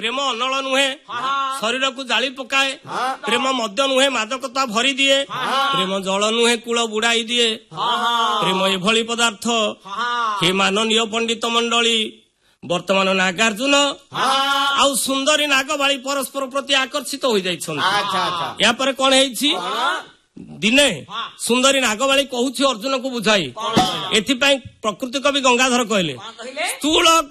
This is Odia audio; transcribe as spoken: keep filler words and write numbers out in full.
ପ୍ରେମ ଅନଳ ନୁହେଁ, ଶରୀରକୁ ଜାଳି ପକାଏ। ପ୍ରେମ ମଦ୍ୟ ନୁହେଁ, ମାଦକତା ଭରି ଦିଏ। ପ୍ରେମ ଜଳ ନୁହେଁ, କୂଳ ବୁଡାଇ ଦିଏ। ପ୍ରେମ ଏଭଳି ପଦାର୍ଥ। ହେ ମାନନୀୟ ପଣ୍ଡିତ ମଣ୍ଡଳୀ, ବର୍ତ୍ତମାନ ନାଗାର୍ଜୁନ ଆଉ ସୁନ୍ଦରୀ ନାଗବାଳୀ ପରସ୍ପର ପ୍ରତି ଆକର୍ଷିତ ହୋଇଯାଇଛନ୍ତି। ଏହାପରେ କଣ ହେଇଛି, ଦିନେ ସୁନ୍ଦରୀ ନାଗବାଳୀ କହୁଛି ଅର୍ଜୁନକୁ ବୁଝାଇ, ଏଥିପାଇଁ ପ୍ରକୃତି କବି ଗଙ୍ଗାଧର କହିଲେ, ସ୍ଥୂଳ